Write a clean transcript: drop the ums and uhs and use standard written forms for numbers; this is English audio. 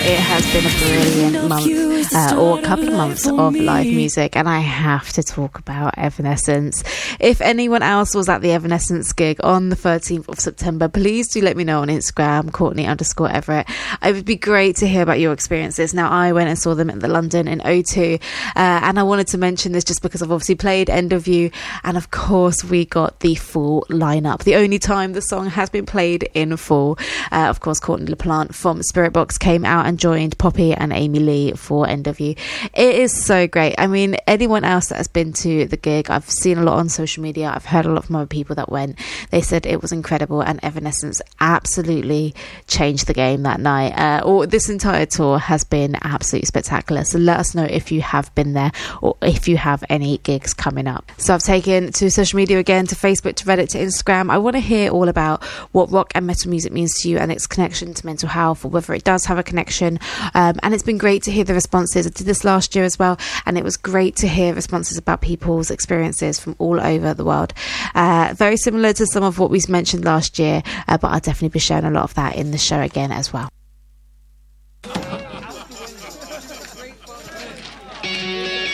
it has been a brilliant month, or a couple of months of live music, and I have to talk about Evanescence. If anyone else was at the Evanescence gig on the 13th of September, please do let me know on Instagram, Courtney_Everett. It would be great to hear about your experiences. Now, I went and saw them at the London in O2, and I wanted to mention this just because I've obviously played End of You, and of course we got the full lineup, the only time the song has been played in full. Of course, Courtney LaPlante from Spiritbox came out and joined Poppy and Amy Lee for End of You. It is so great. I mean, anyone else that has been to the gig, I've seen a lot on social media, I've heard a lot from other people that went, they said it was incredible, and Evanescence absolutely changed the game that night. Or this entire tour has been absolutely spectacular, so let us know if you have been there or if you have any gigs coming up. So I've taken to social media again, to Facebook, to Reddit, to Instagram. I want to hear all about what rock and metal music means to you and its connection to mental health, or whether it does have a connection. And it's been great to hear the responses. I did this last year as well, and it was great to hear responses about people's experiences from all over the world. Very similar to some of what we mentioned last year, but I'll definitely be sharing a lot of that in the show again as well.